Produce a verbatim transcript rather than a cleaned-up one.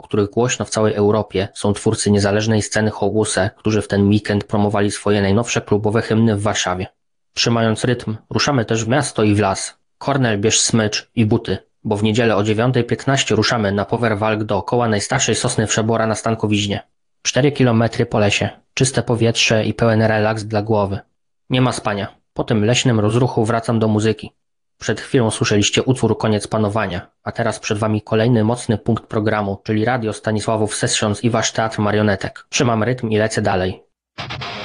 o których głośno w całej Europie, są twórcy niezależnej sceny Hołuse, którzy w ten weekend promowali swoje najnowsze klubowe hymny w Warszawie. Trzymając rytm, ruszamy też w miasto i w las. Kornel, bierz smycz i buty, bo w niedzielę o dziewiątej piętnaście ruszamy na powerwalk dookoła najstarszej sosny Wszebora na Stankowiźnie. Cztery kilometry po lesie, czyste powietrze i pełen relaks dla głowy. Nie ma spania. Po tym leśnym rozruchu wracam do muzyki. Przed chwilą słyszeliście utwór Koniec Panowania, a teraz przed wami kolejny mocny punkt programu, czyli Radio Stanisławów Sessions i wasz teatr marionetek. Trzymam rytm i lecę dalej.